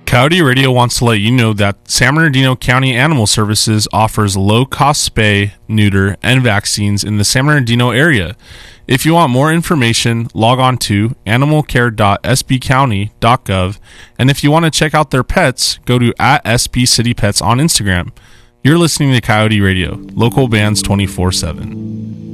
Coyote Radio wants to let you know that San Bernardino County Animal Services offers low-cost spay, neuter, and vaccines in the San Bernardino area. If you want more information, log on to animalcare.sbcounty.gov, and if you want to check out their pets, go to @SBCityPets on Instagram. You're listening to Coyote Radio, local bands 24/7.